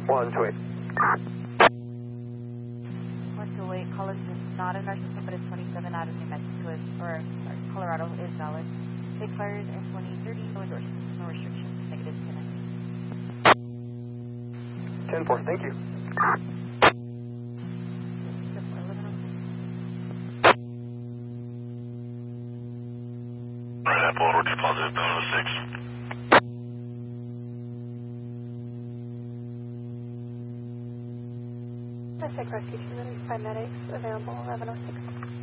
128. 128, Collins is not in our system, but it's 27 out of New Mexico, or sorry, Colorado is valid. Expires in 2030, no endorsements, no restrictions, negative 10. 10-4, thank you. Red Apple, we're deposit 6. Rescue 2 medics available 1106.